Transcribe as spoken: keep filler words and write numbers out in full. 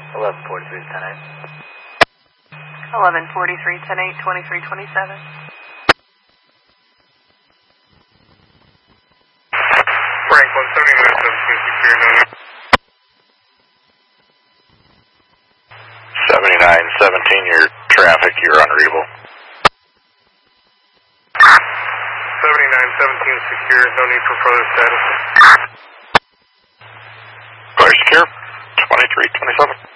eleven forty-three, ten eight. eleven forty-three, ten eight, twenty-three twenty-seven. Franklin, seventy-nine seventeen, secure, no need. seventy-nine seventeen, your traffic, you're unreadable. seventy-nine seventeen, secure, no need for further status. Fire secure, twenty-three twenty-seven.